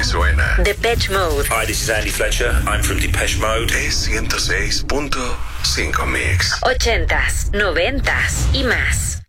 suena. Depeche Mode. Hi, this is Andy Fletcher. I'm from Depeche Mode. Es 106.5 Mix. 80s, 90s y más.